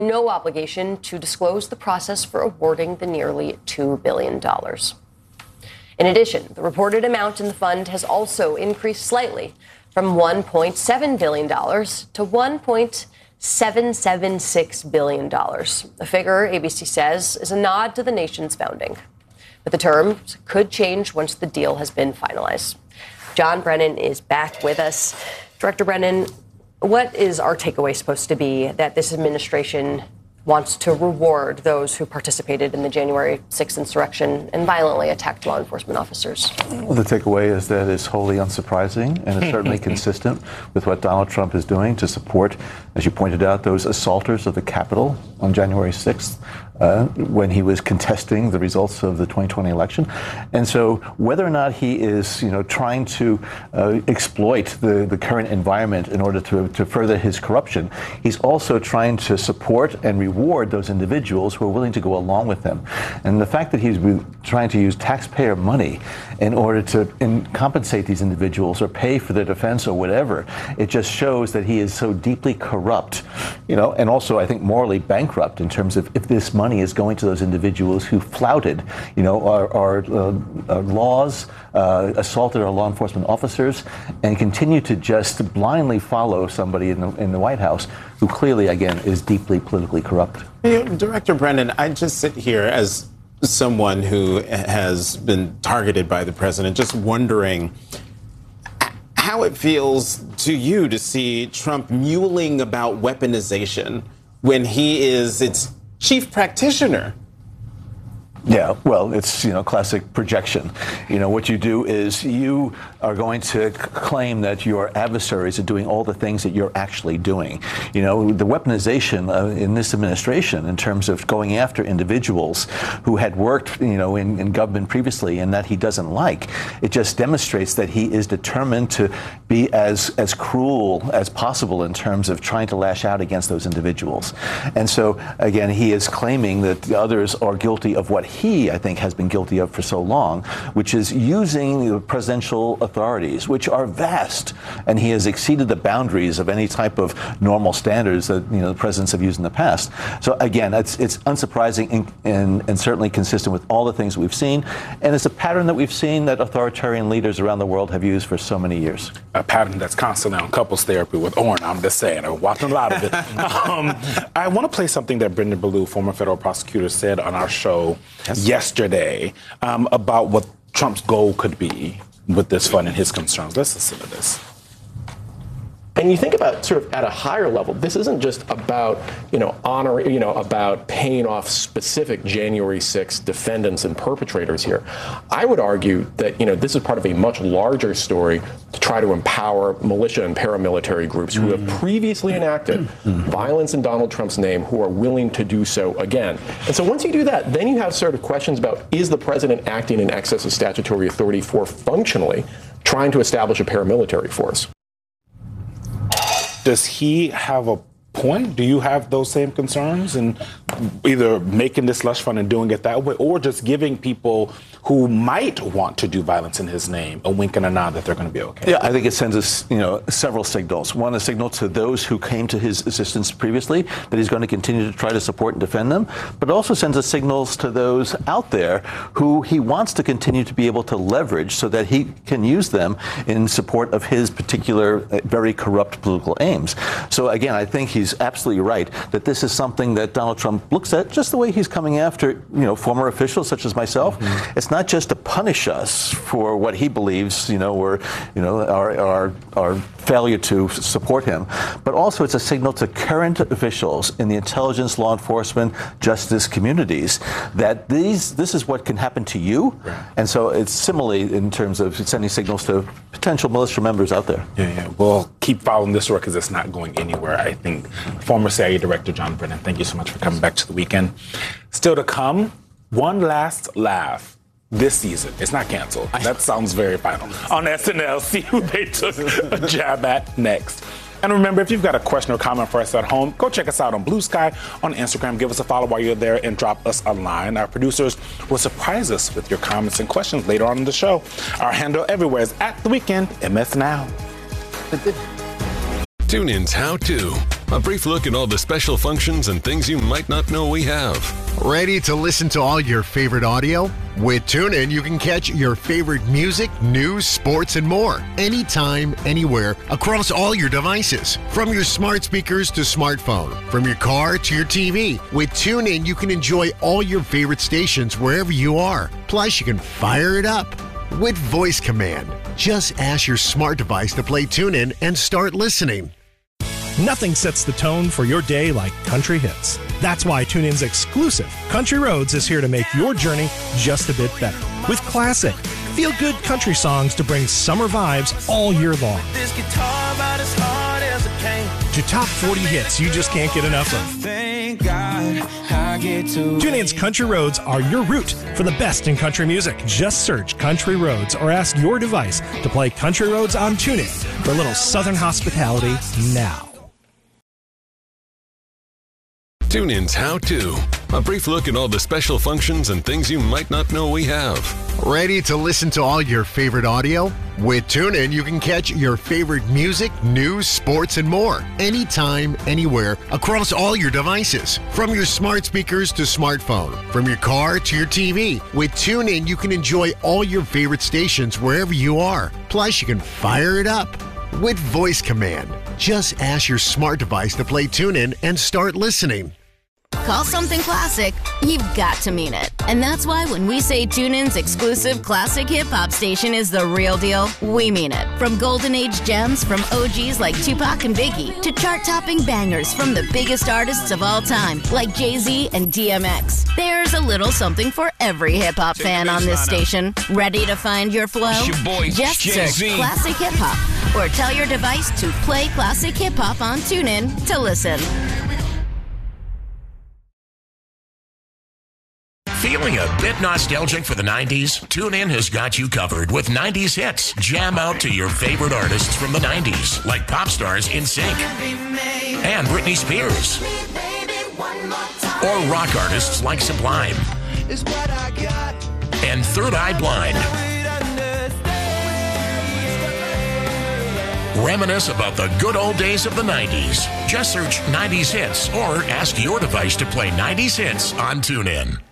no obligation to disclose the process for awarding the nearly $2 billion. In addition, the reported amount in the fund has also increased slightly from $1.7 billion to $1.776 billion, a figure ABC says is a nod to the nation's founding. But the terms could change once the deal has been finalized. John Brennan is back with us. Director Brennan, what is our takeaway supposed to be that this administration wants to reward those who participated in the January 6th insurrection and violently attacked law enforcement officers? Well, the takeaway is that it's wholly unsurprising and it's certainly consistent with what Donald Trump is doing to support, as you pointed out, those assaulters of the Capitol on January 6th. When he was contesting the results of the 2020 election. And so whether or not he is, trying to exploit the current environment in order to further his corruption, he's also trying to support and reward those individuals who are willing to go along with him. And the fact that he's trying to use taxpayer money in order to compensate these individuals or pay for their defense or whatever, it just shows that he is so deeply corrupt, and also I think morally bankrupt in terms of if this money is going to those individuals who flouted, our laws, assaulted our law enforcement officers, and continue to just blindly follow somebody in the White House who clearly, again, is deeply politically corrupt. Director Brennan, I just sit here as someone who has been targeted by the president, just wondering how it feels to you to see Trump muling about weaponization when he is its chief practitioner. Yeah, well, it's, classic projection. What you do is you are going to claim that your adversaries are doing all the things that you're actually doing. The weaponization in this administration in terms of going after individuals who had worked, in government previously and that he doesn't like, it just demonstrates that he is determined to be as cruel as possible in terms of trying to lash out against those individuals. And so, again, he is claiming that the others are guilty of what he, I think, has been guilty of for so long, which is using the presidential authorities, which are vast, and he has exceeded the boundaries of any type of normal standards that the presidents have used in the past. So again, it's unsurprising and certainly consistent with all the things we've seen, and it's a pattern that we've seen that authoritarian leaders around the world have used for so many years. A pattern that's constantly on couples therapy with Orrin. I'm just saying, I'm watching a lot of it. I want to play something that Brendan Ballou, former federal prosecutor, said on our show yesterday about what Trump's goal could be with this fund and his concerns. Let's listen to this. And you think about sort of at a higher level, this isn't just about, honoring, about paying off specific January 6th defendants and perpetrators here. I would argue that, this is part of a much larger story to try to empower militia and paramilitary groups who have previously enacted violence in Donald Trump's name, who are willing to do so again. And so once you do that, then you have sort of questions about, is the president acting in excess of statutory authority for functionally trying to establish a paramilitary force? Does he have a point? Do you have those same concerns in either making this slush fund and doing it that way, or just giving people who might want to do violence in his name a wink and a nod that they're going to be okay? Yeah, I think it sends us, several signals. One, a signal to those who came to his assistance previously that he's going to continue to try to support and defend them, but also sends us signals to those out there who he wants to continue to be able to leverage so that he can use them in support of his particular very corrupt political aims. So again, I think he's absolutely right that this is something that Donald Trump looks at just the way he's coming after, former officials such as myself. It's not just to punish us for what he believes, were, our failure to support him, but also it's a signal to current officials in the intelligence, law enforcement, justice communities that this is what can happen to you. Right. And so it's similarly in terms of sending signals to potential militia members out there. Yeah. We'll keep following this work because it's not going anywhere, I think. Former CIA Director John Brennan, thank you so much for coming back to The Weekend. Still to come, one last laugh this season. It's not canceled. That sounds very final. On SNL, see who they took a jab at next. And remember, if you've got a question or comment for us at home, go check us out on Blue Sky, on Instagram. Give us a follow while you're there and drop us a line. Our producers will surprise us with your comments and questions later on in the show. Our handle everywhere is @The Weekend MS Now. TuneIn's How To. A brief look at all the special functions and things you might not know we have. Ready to listen to all your favorite audio? With TuneIn, you can catch your favorite music, news, sports, and more anytime, anywhere, across all your devices. From your smart speakers to smartphone, from your car to your TV. With TuneIn, you can enjoy all your favorite stations wherever you are. Plus, you can fire it up with voice command. Just ask your smart device to play TuneIn and start listening. Nothing sets the tone for your day like country hits. That's why TuneIn's exclusive Country Roads is here to make your journey just a bit better. With classic, feel-good country songs to bring summer vibes all year long. This guitar about as hard as it came. To top 40 hits you just can't get enough of. Thank God I get to. TuneIn's Country Roads are your route for the best in country music. Just search Country Roads or ask your device to play Country Roads on TuneIn for a little southern hospitality now. TuneIn's How To. A brief look at all the special functions and things you might not know we have. Ready to listen to all your favorite audio? With TuneIn, you can catch your favorite music, news, sports, and more anytime, anywhere, across all your devices. From your smart speakers to smartphone, from your car to your TV. With TuneIn, you can enjoy all your favorite stations wherever you are. Plus, you can fire it up with voice command. Just ask your smart device to play TuneIn and start listening. Call something classic, you've got to mean it. And that's why when we say TuneIn's exclusive classic hip-hop station is the real deal, we mean it. From golden age gems from OGs like Tupac and Biggie to chart-topping bangers from the biggest artists of all time like Jay-Z and DMX. There's a little something for every hip-hop fan on this station. Ready to find your flow? It's your boy, Just Jay-Z. search Classic Hip Hop or tell your device to play Classic Hip Hop on TuneIn to listen. Feeling a bit nostalgic for the 90s? TuneIn has got you covered with 90s hits. Jam out to your favorite artists from the 90s, like pop stars NSYNC and Britney Spears, or rock artists like Sublime and Third Eye Blind. Reminisce about the good old days of the 90s. Just search 90s hits or ask your device to play 90s hits on TuneIn.